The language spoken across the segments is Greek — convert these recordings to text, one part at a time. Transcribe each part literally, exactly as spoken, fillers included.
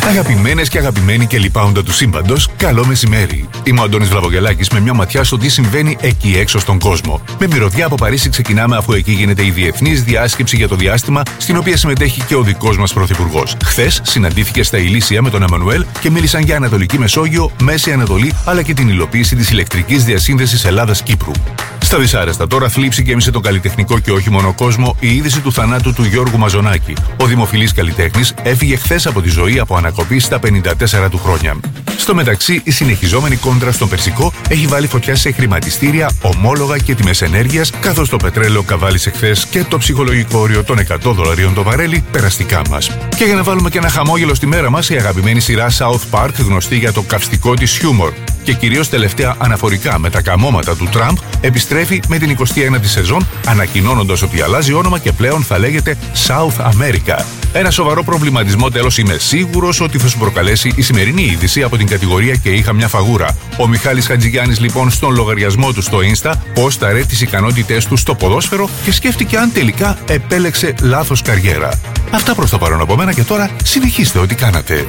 Αγαπημένες και αγαπημένοι και λοιπάοντα του σύμπαντος, καλό μεσημέρι. Είμαι ο Αντώνης Βλαβογελάκης με μια ματιά στο τι συμβαίνει εκεί έξω στον κόσμο. Με μυρωδιά από Παρίσι ξεκινάμε, αφού εκεί γίνεται η διεθνής διάσκεψη για το διάστημα, στην οποία συμμετέχει και ο δικός μας πρωθυπουργός. Χθες συναντήθηκε στα Ηλίσια με τον Εμμανουέλ και μίλησαν για Ανατολική Μεσόγειο, Μέση Ανατολή, αλλά και την υλοποίηση της ηλεκτρικής διασύνδεσης Ελλάδα-Κύπρου. Στα δυσάρεστα τώρα, θλίψη γέμισε τον καλλιτεχνικό και όχι μόνο κόσμο η είδηση του θανάτου του Γιώργου Μαζονάκη. Ο δημοφιλής καλλιτέχνης έφυγε χθες από τη ζωή από ανακοπή στα πενήντα τέσσερα του χρόνια. Στο μεταξύ, η συνεχιζόμενη κόντρα στον Περσικό έχει βάλει φωτιά σε χρηματιστήρια, ομόλογα και τιμές ενέργειας, καθώς το πετρέλαιο καβάλισε χθες και το ψυχολογικό όριο των εκατό δολαρίων το βαρέλι περαστικά μας. Και για να βάλουμε και ένα χαμόγελο στη μέρα μας, η αγαπημένη σειρά South Park, γνωστή για το καυστικό της χιούμορ και κυρίως τελευταία αναφορικά με τα καμώματα του Τραμπ, επιστρέφει με την εικοστή ένατη σεζόν, ανακοινώνοντας ότι αλλάζει όνομα και πλέον θα λέγεται South America. Ένα σοβαρό προβληματισμό τέλος είμαι σίγουρος ότι θα σου προκαλέσει η σημερινή είδηση από την κατηγορία και είχα μια φαγούρα. Ο Μιχάλης Χατζηγιάννης λοιπόν στον λογαριασμό του στο Insta πόσταρε τις ικανότητές του στο ποδόσφαιρο και σκέφτηκε αν τελικά επέλεξε λάθος καριέρα. Αυτά προς το παρόν από μένα και τώρα συνεχίστε ό,τι κάνατε.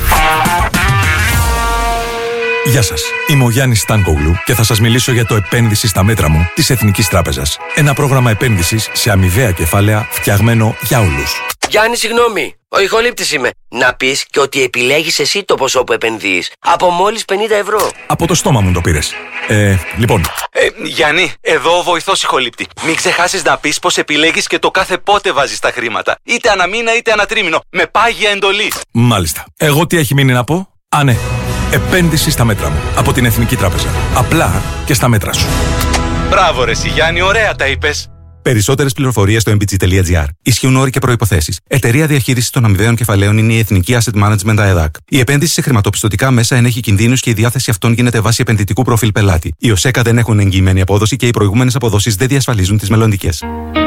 Γεια σας, είμαι ο Γιάννης Στάνκογλου και θα σας μιλήσω για το επένδυση στα μέτρα μου της Εθνικής Τράπεζας. Ένα πρόγραμμα επένδυσης σε αμοιβαία κεφάλαια φτιαγμένο για όλους. Γιάννη, συγγνώμη, ο ηχολήπτης είμαι. Να πεις και ότι επιλέγεις εσύ το ποσό που επενδύεις. Από μόλις πενήντα ευρώ. Από το στόμα μου το πήρες. Ε, λοιπόν. Ε, Γιάννη, εδώ ο βοηθός ηχολήπτη. Μην ξεχάσεις να πεις πως επιλέγεις και το κάθε πότε βάζεις τα χρήματα. Είτε ανά μήνα είτε ανά τρίμηνο. Με πάγια εντολή. Μάλιστα. Εγώ τι έχει μείνει να πω? Α, ναι. Επένδυση στα μέτρα μου. Από την Εθνική Τράπεζα. Απλά και στα μέτρα σου. Μπράβο ρε εσύ Γιάννη, ωραία τα είπες. Περισσότερες πληροφορίες στο εμ μπι τζι τελεία τζι άρ. Ισχύουν όροι και προϋποθέσεις. Εταιρεία διαχείρισης των αμοιβαίων κεφαλαίων είναι η Εθνική Asset Management ΑΕΔΑΚ. Η επένδυση σε χρηματοπιστωτικά μέσα ενέχει κινδύνους και η διάθεση αυτών γίνεται βάσει επενδυτικού προφίλ πελάτη. Οι ΟΣΕΚΑ δεν έχουν εγγυημένη απόδοση και οι προηγούμενες αποδόσεις δεν διασφαλίζουν τις μελλοντικές.